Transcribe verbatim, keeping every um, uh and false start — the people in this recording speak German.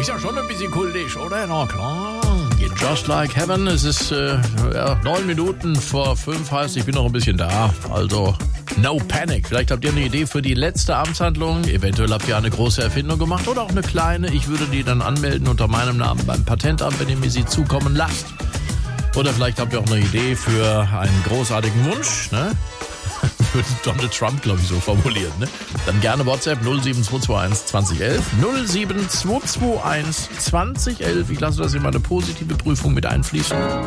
Ist ja schon ein bisschen kultig, oder? Na klar. Just Like Heaven. Es ist äh, ja, neun Minuten vor fünf, heißt, ich bin noch ein bisschen da. Also, no panic. Vielleicht habt ihr eine Idee für die letzte Amtshandlung. Eventuell habt ihr eine große Erfindung gemacht oder auch eine kleine. Ich würde die dann anmelden unter meinem Namen beim Patentamt, wenn ihr mir sie zukommen lasst. Oder vielleicht habt ihr auch eine Idee für einen großartigen Wunsch, ne? Würde Donald Trump, glaube ich, so formuliert, ne? Dann gerne WhatsApp null sieben zwei zwei eins zwanzig elf. null sieben zwei zwei eins zwanzig elf. Ich lasse das in meine positive Prüfung mit einfließen.